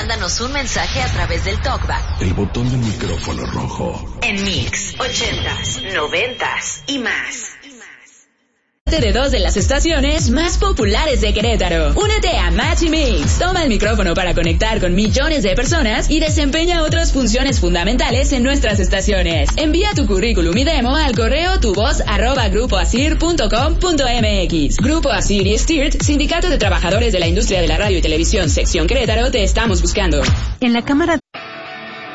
mándanos un mensaje a través del talkback. El botón del micrófono rojo. En Mix, 80s, 90s y más. De dos de las estaciones más populares de Querétaro. Únete a Match y Mix. Toma el micrófono para conectar con millones de personas y desempeña otras funciones fundamentales en nuestras estaciones. Envía tu currículum y demo al correo tuvoz@grupoasir.com.mx. Grupo Asir y STIRT, Sindicato de Trabajadores de la Industria de la Radio y Televisión, Sección Querétaro, te estamos buscando. En la Cámara